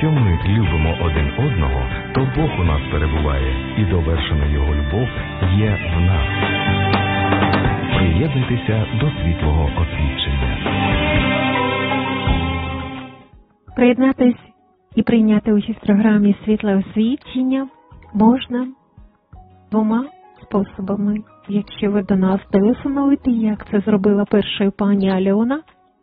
Якщо ми любимо один одного, то Бог у нас перебуває, і довершена Його любов є в нас. Приєднуйтеся до світлого освідчення. Приєднатись і прийняти участь в програмі «Світле освідчення» можна двома способами. Якщо ви до нас телефонуєте, як це зробила першою пані Альона,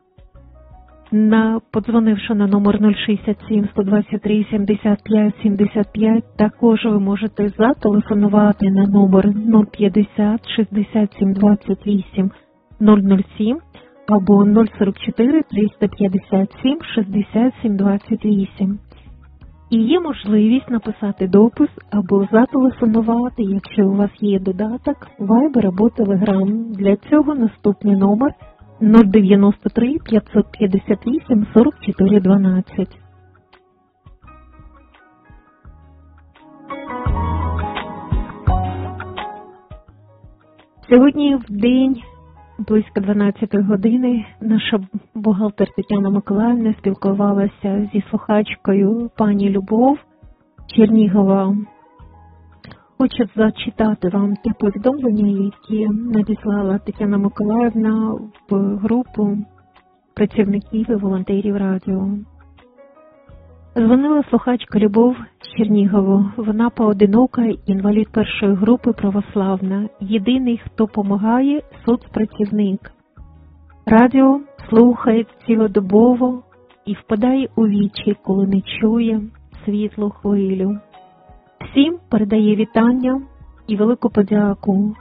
подзвонивши на номер 067 123 75 75, також ви можете зателефонувати на номер 050 67 28 007 або 044 357 67 28. І є можливість написати допис або зателефонувати, якщо у вас є додаток Viber або Telegram. Для цього наступний номер 093 558 44 12. Сьогодні в день близько 12 години наша бухгалтер Тетяна Миколаївна спілкувалася зі слухачкою пані Любов Чернігова. Хочу зачитати вам ті повідомлення, які надіслала Тетяна Миколаївна в групу працівників і волонтерів радіо. Дзвонила слухачка Любов Чернігову. Вона поодинока, інвалід першої групи, православна. Єдиний, хто допомагає – соцпрацівник. Радіо слухає цілодобово і впадає у вічі, коли не чує світлу хвилю. Всім передає вітання і велику подяку.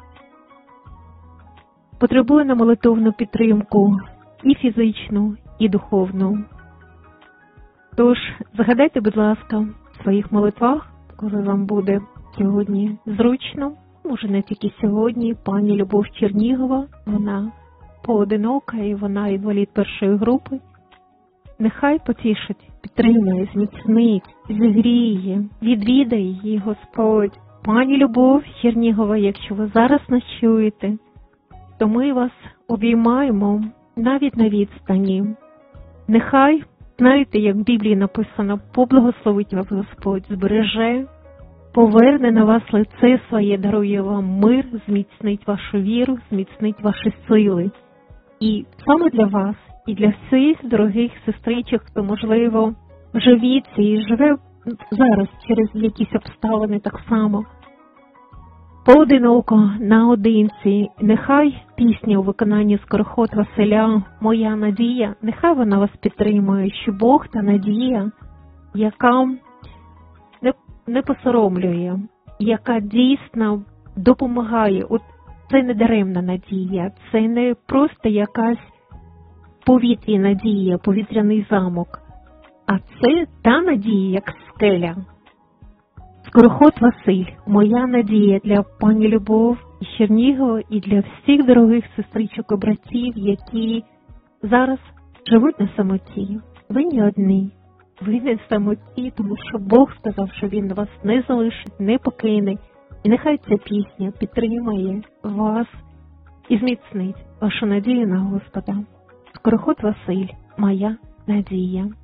Потребує на молитовну підтримку і фізичну, і духовну. Тож, згадайте, будь ласка, в своїх молитвах, коли вам буде сьогодні зручно, може не тільки сьогодні, пані Любов Чернігова, вона поодинока і вона інвалід першої групи. Нехай потішить, підтримує, зміцнить, зігріє, відвідає її Господь. Пані Любов Чернігова, якщо ви зараз нас чуєте, то ми вас обіймаємо навіть на відстані. Нехай, знаєте, як в Біблії написано, поблагословить вас Господь, збереже, поверне на вас лице своє, дарує вам мир, зміцнить вашу віру, зміцнить ваші сили. І саме для вас, і для всіх дорогих сестричок, хто, можливо, вже в віці і живе зараз через якісь обставини так само, поодиноко, наодинці, нехай пісня у виконанні Скороход Василя «Моя надія», нехай вона вас підтримує, що Бог та надія, яка не посоромлює, яка дійсно допомагає. От це не даремна надія, це не просто якась повітряна надія, повітряний замок, а це та надія, як скеля. Скороход Василь, моя надія для пані Любов із Чернігова і для всіх дорогих сестричок і братів, які зараз живуть на самоті. Ви не одні, ви не самоті, тому що Бог сказав, що Він вас не залишить, не покине. І нехай ця пісня підтримає вас і зміцнить вашу надію на Господа. Скороход Василь, моя надія.